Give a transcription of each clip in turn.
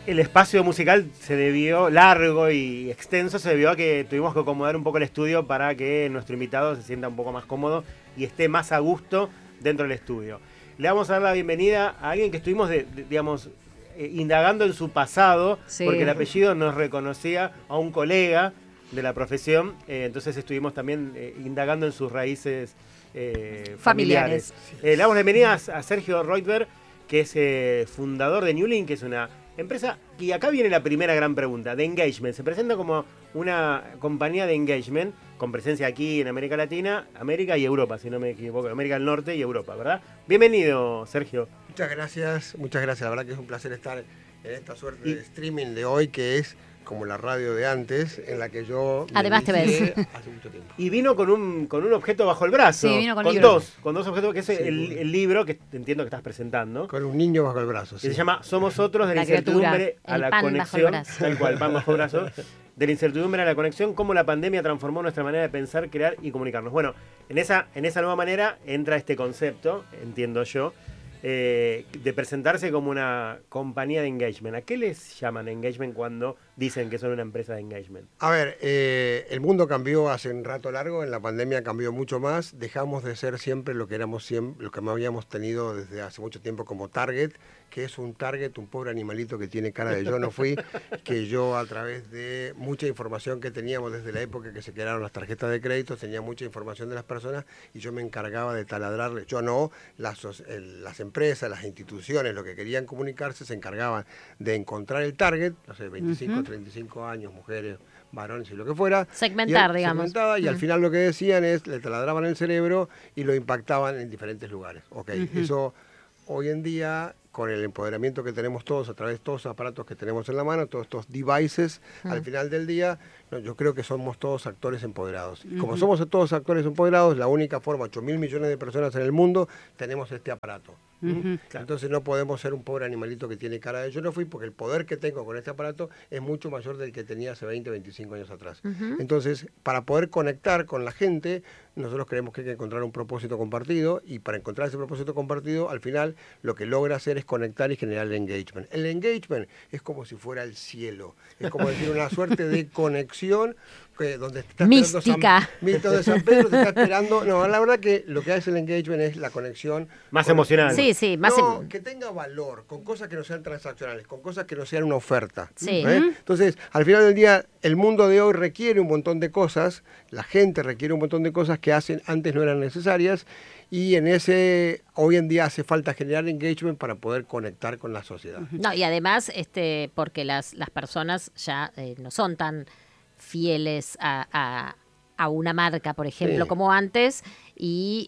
el espacio musical se debió, largo y extenso, se debió a que tuvimos que acomodar un poco el estudio para que nuestro invitado se sienta un poco más cómodo y esté más a gusto dentro del estudio. Le vamos a dar la bienvenida a alguien que estuvimos, digamos, indagando en su pasado, sí, porque el apellido nos reconocía a un colega de la profesión, entonces estuvimos también indagando en sus raíces familiares. Le damos la bienvenida a Sergio Reutberg, que es fundador de Newlink, que es una empresa, y acá viene la primera gran pregunta, de engagement. Se presenta como una compañía de engagement, con presencia aquí en América Latina, América y Europa, si no me equivoco, América del Norte y Europa, ¿verdad? Bienvenido, Sergio. Muchas gracias. La verdad que es un placer estar en esta suerte de streaming de hoy, que es como la radio de antes, en la que yo además te ves hace mucho tiempo. Y vino con un objeto bajo el brazo. Sí, vino con dos objetos, que es el libro que entiendo que estás presentando. Con un niño bajo el brazo, sí. Que se llama Somos Otros, de la incertidumbre a la conexión. Tal cual, pan bajo el brazo. De la incertidumbre a la conexión, cómo la pandemia transformó nuestra manera de pensar, crear y comunicarnos. Bueno, en esa nueva manera entra este concepto, entiendo yo, de presentarse como una compañía de engagement. ¿A qué les llaman engagement cuando dicen que son una empresa de engagement? A ver, el mundo cambió hace un rato largo, en la pandemia cambió mucho más, dejamos de ser siempre lo que éramos siempre, lo que habíamos tenido desde hace mucho tiempo como target, que es un target, un pobre animalito que tiene cara de yo no fui, que yo a través de mucha información que teníamos desde la época que se crearon las tarjetas de crédito, tenía mucha información de las personas y yo me encargaba de taladrarles, yo no, las empresas, las instituciones, lo que querían comunicarse, se encargaban de encontrar el target, no sé, 25, 35 años, mujeres, varones y lo que fuera. Segmentar, digamos. Y al final lo que decían es, le taladraban el cerebro y lo impactaban en diferentes lugares. Eso hoy en día, con el empoderamiento que tenemos todos a través de todos los aparatos que tenemos en la mano, todos estos devices, al final del día, yo creo que somos todos actores empoderados. Y como somos todos actores empoderados, la única forma, 8.000 millones de personas en el mundo, tenemos este aparato. Entonces no podemos ser un pobre animalito que tiene cara de yo no fui, porque el poder que tengo con este aparato es mucho mayor del que tenía hace 20, 25 años atrás. Entonces, para poder conectar con la gente, nosotros creemos que hay que encontrar un propósito compartido, y para encontrar ese propósito compartido, al final, lo que logra hacer es conectar y generar el engagement. El engagement es como si fuera el cielo, es como decir una suerte de conexión donde te está mística. Mito de San Pedro te está esperando. No, la verdad que lo que hace el engagement es la conexión más emocional. Sí, más que tenga valor, con cosas que no sean transaccionales, con cosas que no sean una oferta. Sí. Entonces, al final del día, el mundo de hoy requiere un montón de cosas, la gente requiere un montón de cosas que antes no eran necesarias, y hoy en día hace falta generar engagement para poder conectar con la sociedad. No, y además, porque las personas ya no son tan fieles a una marca, por ejemplo, como antes, y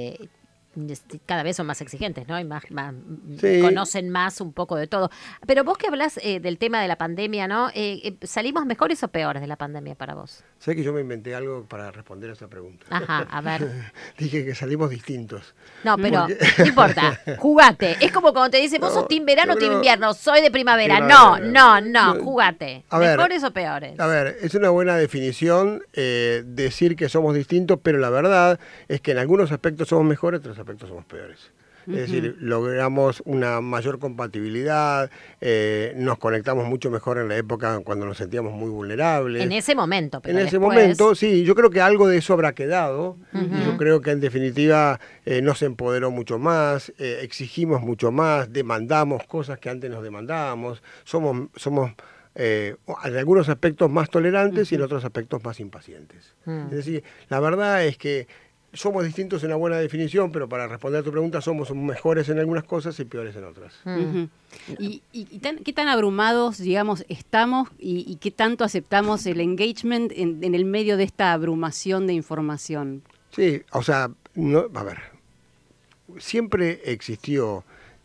cada vez son más exigentes, ¿no? Y más conocen más un poco de todo. Pero vos que hablas del tema de la pandemia, ¿no? ¿Salimos mejores o peores de la pandemia para vos? Sé que yo me inventé algo para responder a esa pregunta. Ajá, a ver. Dije que salimos distintos. No, pero no importa, jugate. Es como cuando te dicen, vos sos team verano o team invierno, soy de primavera. No, jugate. ¿Mejores o peores? A ver, es una buena definición decir que somos distintos, pero la verdad es que en algunos aspectos somos mejores, en otros aspectos somos peores. Es decir, logramos una mayor compatibilidad, nos conectamos mucho mejor en la época cuando nos sentíamos muy vulnerables. En ese momento, pero en ese momento, sí, yo creo que algo de eso habrá quedado. Yo creo que en definitiva nos empoderó mucho más, exigimos mucho más, demandamos cosas que antes nos demandábamos, somos en algunos aspectos más tolerantes y en otros aspectos más impacientes. Es decir, la verdad es que somos distintos en una buena definición, pero para responder a tu pregunta, somos mejores en algunas cosas y peores en otras. ¿Y qué tan abrumados, digamos, estamos y qué tanto aceptamos el engagement en el medio de esta abrumación de información? Sí, o sea, a ver, siempre existió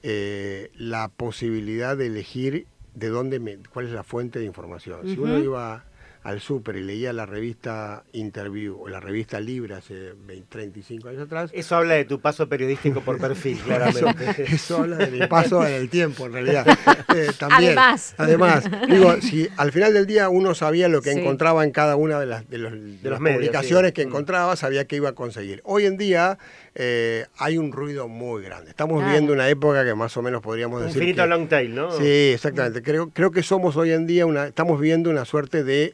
la posibilidad de elegir cuál es la fuente de información. Si uno iba al súper y leía la revista Interview o la revista Libre hace 35 años atrás. Eso habla de tu paso periodístico por perfil, claramente. Eso habla de mi paso en el tiempo, en realidad. También, además, digo, si al final del día uno sabía lo que encontraba en cada una de las publicaciones que encontraba, sabía que iba a conseguir. Hoy en día hay un ruido muy grande. Estamos viviendo una época que más o menos podríamos decir Infinito long tail, ¿no? Sí, exactamente. Creo que somos hoy en día, estamos viviendo una suerte de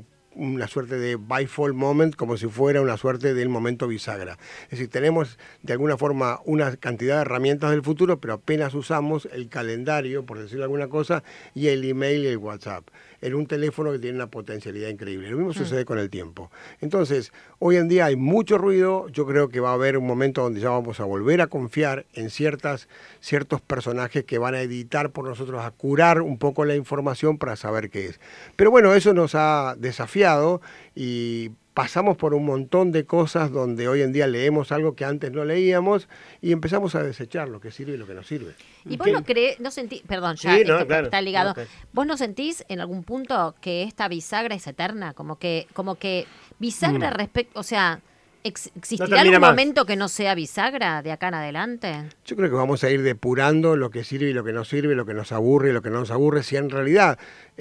byfall moment, como si fuera una suerte del momento bisagra. Es decir, tenemos de alguna forma una cantidad de herramientas del futuro, pero apenas usamos el calendario, por decirlo alguna cosa, y el email y el WhatsApp, en un teléfono que tiene una potencialidad increíble. Lo mismo sucede con el tiempo. Entonces, hoy en día hay mucho ruido. Yo creo que va a haber un momento donde ya vamos a volver a confiar en ciertos personajes que van a editar por nosotros, a curar un poco la información para saber qué es. Pero bueno, eso nos ha desafiado y pasamos por un montón de cosas donde hoy en día leemos algo que antes no leíamos y empezamos a desechar lo que sirve y lo que no sirve. ¿Y vos no crees, no sentís, perdón, ya Sí, no, claro. está ligado, Okay. vos no sentís en algún punto que esta bisagra es eterna? Como que bisagra respecto, o sea, ¿existirá termina algún más. momento que no sea bisagra de acá en adelante? Yo creo que vamos a ir depurando lo que sirve y lo que no sirve, lo que nos aburre y lo que no nos aburre. Si en realidad,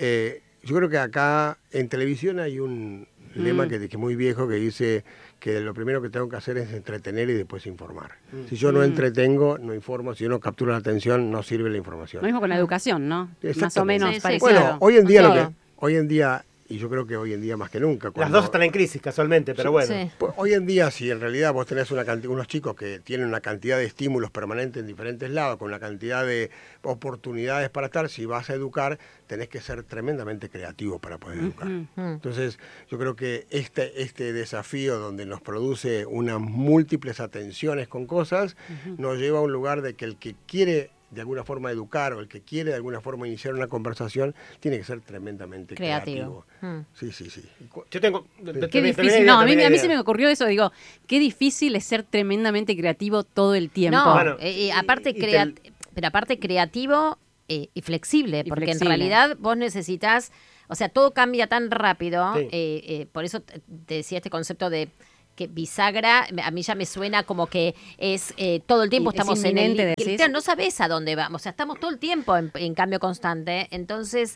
yo creo que acá en televisión hay un lema que es muy viejo que dice que lo primero que tengo que hacer es entretener y después informar. Si yo no entretengo, no informo. Si yo no capturo la atención, no sirve la información. Lo mismo con la educación, ¿no? Más o menos Sí, sí, parecido. Bueno, hoy en día Todo. y yo creo que hoy en día más que nunca. Las dos están en crisis casualmente, pero bueno. Sí. Pues, hoy en día, si en realidad vos tenés unos chicos que tienen una cantidad de estímulos permanentes en diferentes lados, con una cantidad de oportunidades para estar, si vas a educar, tenés que ser tremendamente creativo para poder educar. Entonces, yo creo que este desafío donde nos produce unas múltiples atenciones con cosas, nos lleva a un lugar de que el que quiere de alguna forma educar o el que quiere de alguna forma iniciar una conversación tiene que ser tremendamente creativo. Sí. Yo tengo... Qué difícil. No, a mí se me ocurrió eso, digo, qué difícil es ser tremendamente creativo todo el tiempo. No, Bueno, aparte pero aparte creativo y flexible, Y porque flexible. en realidad vos necesitas, o sea, todo cambia tan rápido, Sí. por eso te decía este concepto de que bisagra, a mí ya me suena como que es todo el tiempo Es estamos en el... inminente, que, decís. claro, no sabes a dónde vamos, o sea, estamos todo el tiempo en cambio constante, entonces...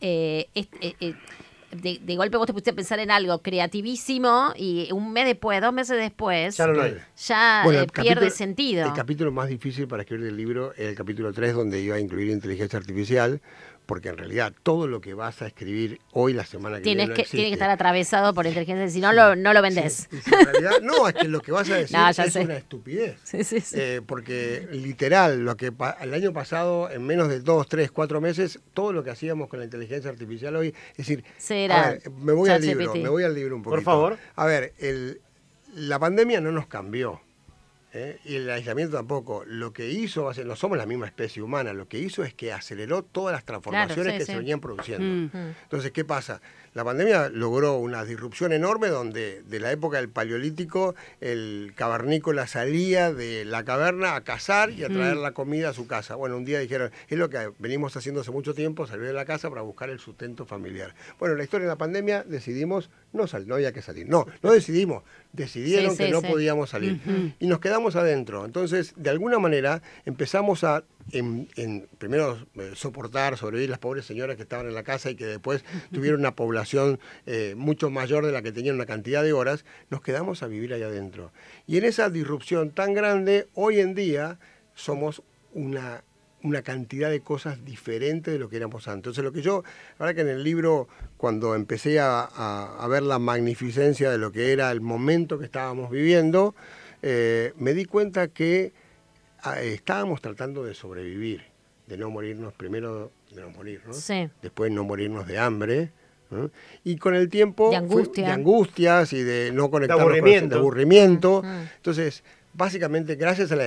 de golpe vos te pusiste a pensar en algo creativísimo y un mes después, 2 meses después, Ya no lo hay. ya Bueno, el pierde capítulo- sentido. El capítulo más difícil para escribir el libro es el capítulo 3, donde iba a incluir inteligencia artificial, porque en realidad todo lo que vas a escribir hoy, la semana que viene, no Tiene que existe. estar atravesado por inteligencia, si no, no lo vendés. Y si en realidad, no, es que lo que vas a decir No, ya es sé. una estupidez. Sí, sí, sí. Porque literal, el año pasado, en menos de 2, 3, 4 meses, todo lo que hacíamos con la inteligencia artificial hoy, es decir, Será a ver, me voy al ChatGPT. libro un poquito. Por favor. A ver, la pandemia no nos cambió. Y el aislamiento tampoco. Lo que hizo, no somos la misma especie humana, lo que hizo es que aceleró todas las transformaciones sí, que sí. se venían produciendo. Entonces, ¿qué pasa? La pandemia logró una disrupción enorme donde de la época del Paleolítico el cavernícola salía de la caverna a cazar y a traer la comida a su casa. Bueno, un día dijeron, es lo que venimos haciendo hace mucho tiempo, salir de la casa para buscar el sustento familiar. Bueno, en la historia de la pandemia decidimos no había que salir. No decidimos. Decidieron Sí, que sí, no sí. podíamos salir. Y nos quedamos adentro. Entonces, de alguna manera, empezamos a primero soportar, sobrevivir las pobres señoras que estaban en la casa y que después tuvieron una población mucho mayor de la que tenían una cantidad de horas, nos quedamos a vivir ahí adentro. Y en esa disrupción tan grande, hoy en día somos una cantidad de cosas diferentes de lo que éramos antes. Entonces, la verdad que en el libro, cuando empecé a ver la magnificencia de lo que era el momento que estábamos viviendo, me di cuenta que estábamos tratando de sobrevivir, de no morirnos, primero de no morirnos, Sí. después no morirnos de hambre, ¿no? Y con el tiempo De angustia. de angustias y de no conectarnos con aburrimiento. de aburrimiento. Entonces, básicamente, gracias a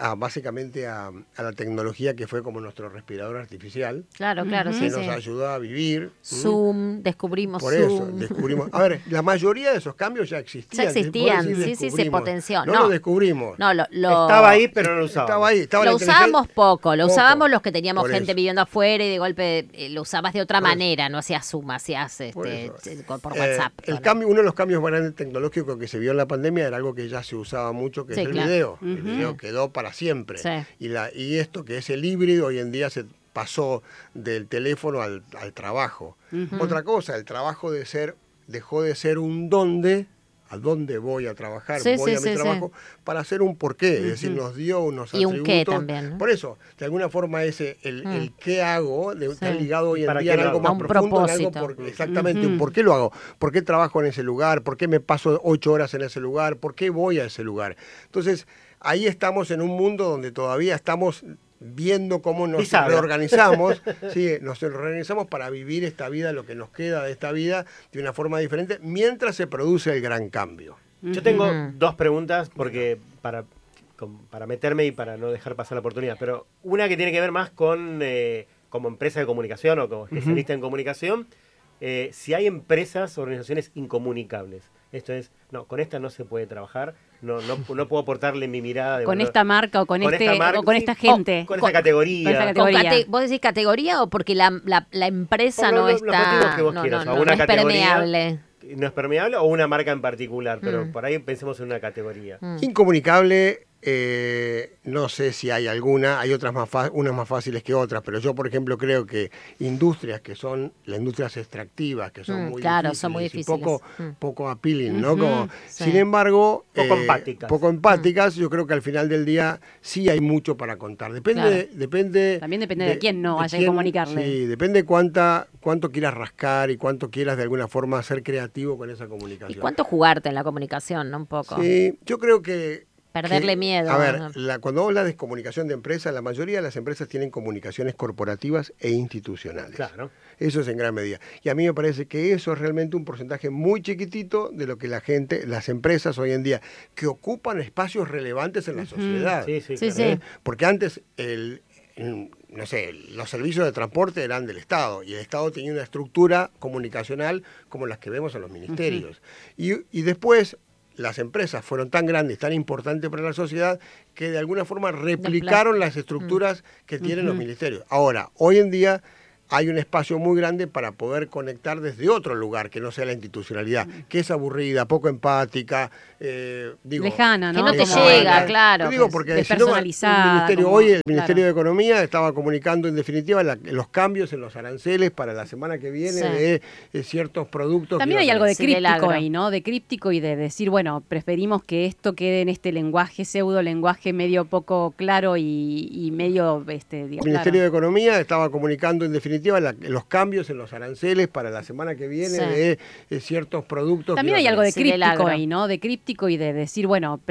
la tecnología que fue como nuestro respirador artificial, Claro, que sí, nos sí. ayudó a vivir. Zoom, descubrimos Por Zoom. eso, descubrimos. A ver, la mayoría de esos cambios ya existían. Ya existían, sí, se descubrimos. potenció. No No. lo descubrimos. No, Estaba ahí, pero no lo usaba. Estaba ahí. Estaba Lo la usábamos poco, lo Poco. usábamos los que teníamos Por gente eso. viviendo afuera y de golpe lo usabas de otra Por eso. manera, no hacías Zoom, hacías Por eso. por WhatsApp. Uno de los cambios más grandes tecnológicos que se vio en la pandemia era algo que ya se usaba mucho, que Sí, es el claro. video. El video quedó para siempre. Sí. Y esto que es el híbrido, hoy en día se pasó del teléfono al trabajo. Otra cosa, el trabajo dejó de ser un dónde a dónde voy a trabajar, Sí, voy sí, a mi sí, trabajo, para hacer un porqué, es decir, nos dio unos Y un atributos. qué también, ¿no? Por eso, de alguna forma el qué hago está ligado hoy en ¿Para día qué en lo algo hago? más A un profundo, en algo propósito. exactamente, un por qué lo hago, por qué trabajo en ese lugar, por qué me paso 8 horas en ese lugar, por qué voy a ese lugar. Entonces, ahí estamos en un mundo donde todavía estamos viendo cómo nos Bisagra. reorganizamos, sí, nos reorganizamos para vivir esta vida, lo que nos queda de esta vida, de una forma diferente, mientras se produce el gran cambio. Yo tengo dos preguntas porque para meterme y para no dejar pasar la oportunidad, pero una que tiene que ver más con como empresa de comunicación o como especialista en comunicación, si hay empresas, organizaciones incomunicables. Esto es, no, con esta no se puede trabajar, no puedo aportarle mi mirada de Con valor. esta marca o con esta sí, gente. con esta categoría. con esta categoría. ¿Vos decís categoría o porque la empresa Por no los motivos está, que vos no, quieras, no, o no, una no es categoría. permeable? No es permeable o una marca en particular, pero por ahí pensemos en una categoría. Incomunicable, no sé si hay alguna, hay otras unas más fáciles que otras, pero yo, por ejemplo, creo que industrias que son las industrias extractivas, que son muy claro, difíciles, son muy y difíciles. poco appealing, ¿no? Como, sí. Sin embargo, Poco empáticas. yo creo que al final del día sí hay mucho para contar. Depende, Claro. También depende de quién no haya que quién, comunicarle. Sí, depende cuánto quieras rascar y cuánto quieras de alguna forma ser creativo con esa ¿Y comunicación. cuánto jugarte en la comunicación, no? Un poco. Sí, yo creo que Perderle miedo. A ver, cuando hablas de comunicación de empresas, la mayoría de las empresas tienen comunicaciones corporativas e institucionales. Claro. Eso es en gran medida. Y a mí me parece que eso es realmente un porcentaje muy chiquitito de lo que las empresas hoy en día, que ocupan espacios relevantes en la sociedad. Sí, Sí, claro. sí. Porque antes no sé, los servicios de transporte eran del Estado y el Estado tenía una estructura comunicacional como las que vemos en los ministerios. Y después las empresas fueron tan grandes, tan importantes para la sociedad, que de alguna forma replicaron las estructuras que tienen los ministerios. Ahora, hoy en día hay un espacio muy grande para poder conectar desde otro lugar que no sea la institucionalidad, que es aburrida, poco empática, lejana, ¿no? Que no te Como llega, claro. Yo digo que porque despersonalizada, hoy el claro. Ministerio de Economía estaba comunicando en definitiva los cambios en los aranceles para la semana que viene Sí. de ciertos productos. También que hay iban a algo de Sí, del críptico agro. ahí, ¿no? De críptico y de decir, bueno, preferimos que esto quede en este lenguaje, pseudo lenguaje medio poco claro y medio, El Ministerio de Economía estaba comunicando en definitiva los cambios en los aranceles para la semana que viene Sí. de ciertos productos. También que hay iban a algo de Sí, del críptico agro. ahí, ¿no? De críptico y de decir, bueno,